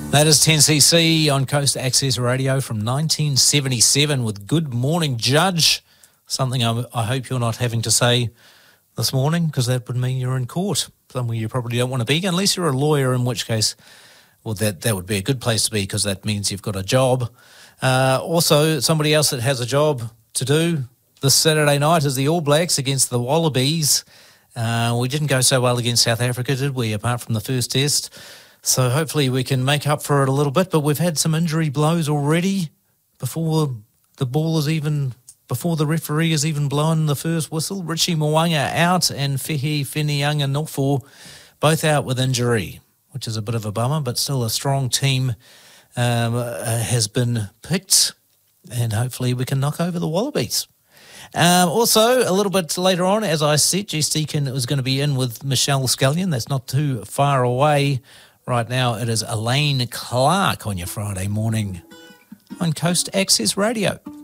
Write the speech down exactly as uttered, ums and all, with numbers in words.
That is ten C C on Coast Access Radio from nineteen seventy-seven with Good Morning Judge, something I, I hope you're not having to say this morning, because that would mean you're in court, somewhere you probably don't want to be, unless you're a lawyer, in which case, well, that, that would be a good place to be, because that means you've got a job. Uh, also, somebody else that has a job to do this Saturday night is the All Blacks against the Wallabies. Uh, we didn't go so well against South Africa, did we, apart from the first test? So hopefully we can make up for it a little bit, but we've had some injury blows already before the ball is even, before the referee has even blown the first whistle. Richie Mo'unga out and Fehi Whinianga Nofo both out with injury, which is a bit of a bummer, but still a strong team um, uh, has been picked, and hopefully we can knock over the Wallabies. Um, also, a little bit later on, as I said, Jess Deacon was going to be in with Michelle Scullion. That's not too far away. Right now, it is Elaine Clark on your Friday morning on Coast Access Radio.